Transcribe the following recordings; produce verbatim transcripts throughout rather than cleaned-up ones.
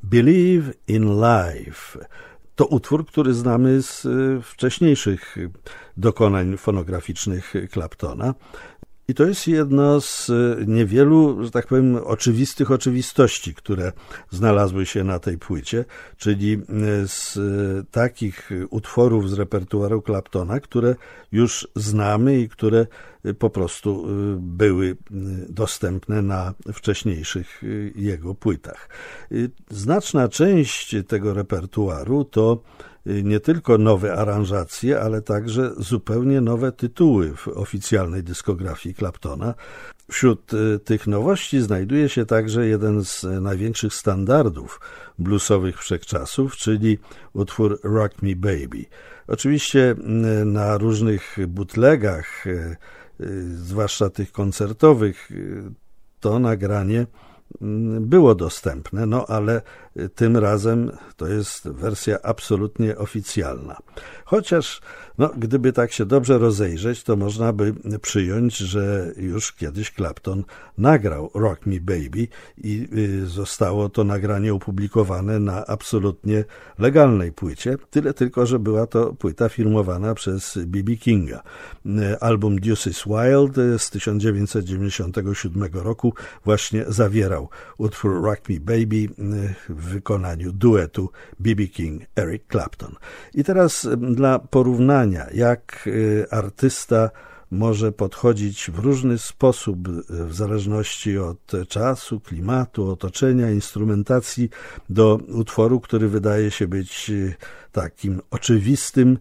Believe in Life. To utwór, który znamy z wcześniejszych dokonań fonograficznych Claptona. I to jest jedno z niewielu, że tak powiem, oczywistych oczywistości, które znalazły się na tej płycie, czyli z takich utworów z repertuaru Claptona, które już znamy i które po prostu były dostępne na wcześniejszych jego płytach. Znaczna część tego repertuaru to nie tylko nowe aranżacje, ale także zupełnie nowe tytuły w oficjalnej dyskografii Claptona. Wśród tych nowości znajduje się także jeden z największych standardów bluesowych wszechczasów, czyli utwór Rock Me Baby. Oczywiście na różnych bootlegach, zwłaszcza tych koncertowych, to nagranie było dostępne, no ale tym razem to jest wersja absolutnie oficjalna. Chociaż, no, gdyby tak się dobrze rozejrzeć, to można by przyjąć, że już kiedyś Clapton nagrał Rock Me Baby i zostało to nagranie opublikowane na absolutnie legalnej płycie, tyle tylko, że była to płyta firmowana przez B B Kinga. Album Deuces Wild z tysiąc dziewięćset dziewięćdziesiątego siódmego roku właśnie zawierał utwór Rock Me Baby w wykonaniu duetu B B King - Eric Clapton. I teraz dla porównania, jak artysta może podchodzić w różny sposób w zależności od czasu, klimatu, otoczenia, instrumentacji do utworu, który wydaje się być takim oczywistym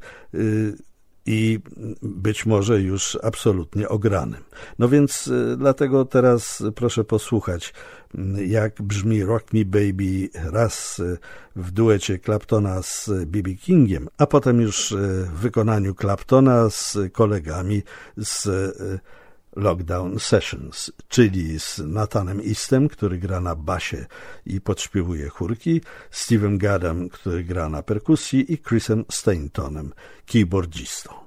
i być może już absolutnie ogranym. No więc dlatego teraz proszę posłuchać, jak brzmi Rock Me Baby raz w duecie Claptona z B B Kingiem, a potem już w wykonaniu Claptona z kolegami z Lockdown Sessions, czyli z Nathanem Eastem, który gra na basie i podśpiewuje chórki, Steven Gaddem, który gra na perkusji, i Chrisem Staintonem, keyboardzistą.